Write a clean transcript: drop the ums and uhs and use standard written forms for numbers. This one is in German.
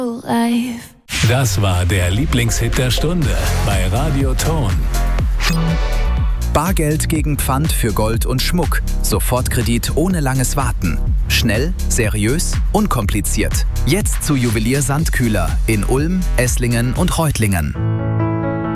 Das war der Lieblingshit der Stunde bei Radio Ton. Bargeld gegen Pfand für Gold und Schmuck. Sofortkredit ohne langes Warten. Schnell, seriös, unkompliziert. Jetzt zu Juwelier Sandkühler in Ulm, Esslingen und Reutlingen.